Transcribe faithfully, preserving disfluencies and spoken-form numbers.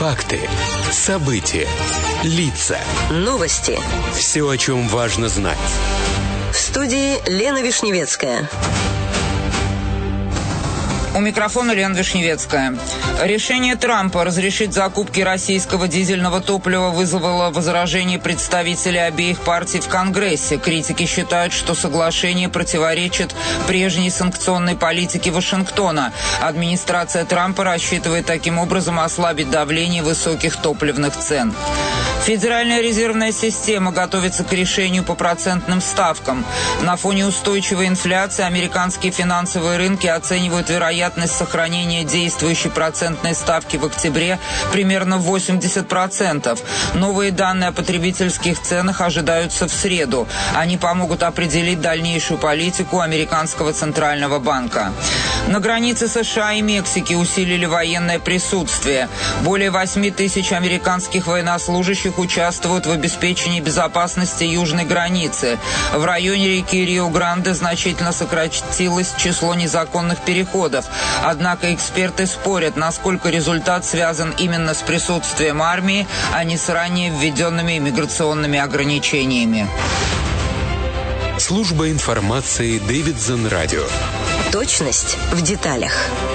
Факты, события, лица. Новости. Все, о чем важно знать. В студии Лена Вишневецкая. У микрофона Лена Вишневецкая. Решение Трампа разрешить закупки российского дизельного топлива вызвало возражение представителей обеих партий в Конгрессе. Критики считают, что соглашение противоречит прежней санкционной политике Вашингтона. Администрация Трампа рассчитывает таким образом ослабить давление высоких топливных цен. Федеральная резервная система готовится к решению по процентным ставкам. На фоне устойчивой инфляции американские финансовые рынки оценивают вероятность сохранения действующей процентной ставки в октябре примерно восемьдесят процентов. Новые данные о потребительских ценах ожидаются в среду. Они помогут определить дальнейшую политику американского центрального банка. На границе США и Мексики усилили военное присутствие. Более восьми тысяч американских военнослужащих участвуют в обеспечении безопасности южной границы. В районе реки Рио-Гранде значительно сократилось число незаконных переходов. Однако эксперты спорят, насколько результат связан именно с присутствием армии, а не с ранее введенными иммиграционными ограничениями. Служба информации Дэвидсон Радио. Точность в деталях.